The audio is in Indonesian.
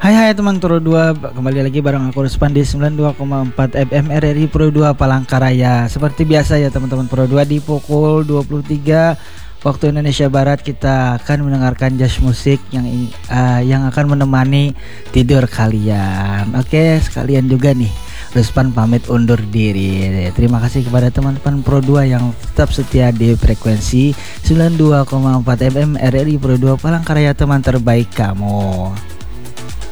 Hai teman Pro 2, kembali lagi bareng aku Ruspan di 92,4 FM RRI Pro 2 Palangkaraya. Seperti biasa ya teman-teman Pro 2, di pukul 23 waktu Indonesia Barat kita akan mendengarkan jazz musik yang akan menemani tidur kalian. Oke, sekalian juga nih Ruspan pamit undur diri. Terima kasih kepada teman-teman Pro 2 yang tetap setia di frekuensi 92,4 FM RRI Pro 2 Palangkaraya, teman terbaik kamu.